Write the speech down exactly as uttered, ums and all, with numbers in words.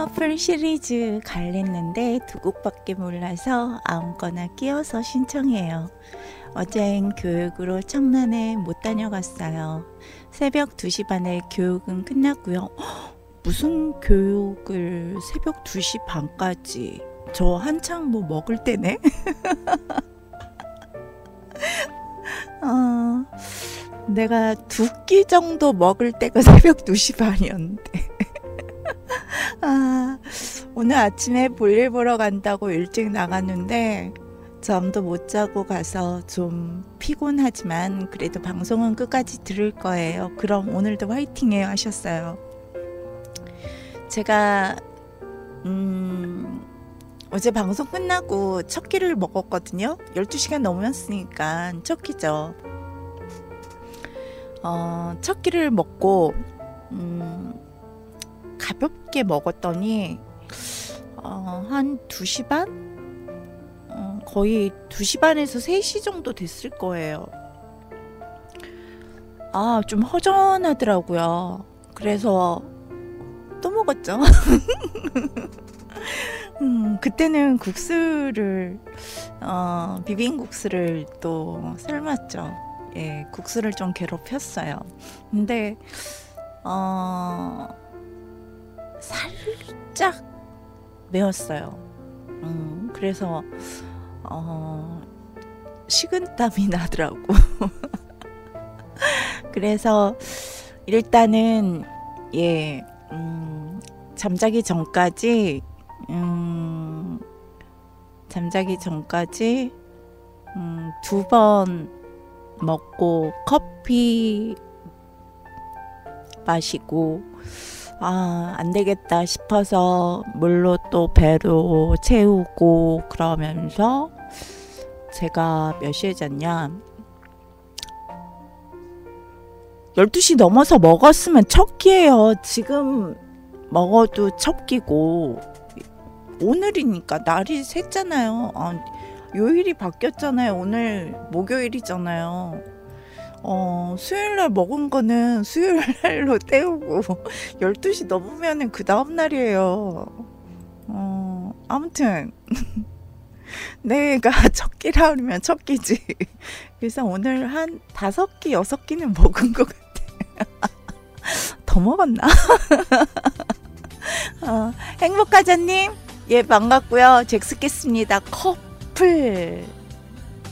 커플 시리즈 갈랬는데 두 곡밖에 몰라서 아무거나 끼워서 신청해요. 어젠 교육으로 청란에 못 다녀갔어요. 새벽 두 시 반에 교육은 끝났고요. 헉, 무슨 교육을 새벽 두 시 반까지? 저 한창 뭐 먹을 때네? 어, 내가 두 끼 정도 먹을 때가 새벽 두 시 반이었는데 아, 오늘 아침에 볼일 보러 간다고 일찍 나갔는데 잠도 못 자고 가서 좀 피곤하지만 그래도 방송은 끝까지 들을 거예요. 그럼 오늘도 화이팅해요 하셨어요. 제가 음, 어제 방송 끝나고 첫 끼를 먹었거든요. 열두 시간 넘었으니까 첫 끼죠. 어, 첫 끼를 먹고 음, 가볍게 먹었더니 어, 한 두 시 반? 어, 거의 두 시 반에서 세 시 정도 됐을 거예요. 아, 좀 허전하더라고요. 그래서 또 먹었죠. 음, 그때는 국수를 어, 비빔국수를 또 삶았죠. 예, 국수를 좀 괴롭혔어요. 근데 어, 살짝 매웠어요. 음, 그래서 어, 식은땀이 나더라고. 그래서 일단은 예, 음, 잠자기 전까지 음, 잠자기 전까지 음, 두 번 먹고 커피 마시고 아, 안 되겠다 싶어서 물로 또 배로 채우고 그러면서 제가 몇 시에 잤냐? 열두 시 넘어서 먹었으면 첫 끼예요. 지금 먹어도 첫 끼고 오늘이니까 날이 샜잖아요. 아, 요일이 바뀌었잖아요. 오늘 목요일이잖아요. 어, 수요일날 먹은 거는 수요일날로 때우고 열두 시 넘으면은 그 다음 날이에요. 어, 아무튼 내가 첫 끼라 그러면 첫 끼지. 그래서 오늘 한 다섯 끼, 여섯 끼는 먹은 것 같아. 더 먹었나? 어, 행복하자님, 예, 반갑고요. 잭스겠습니다. 커플.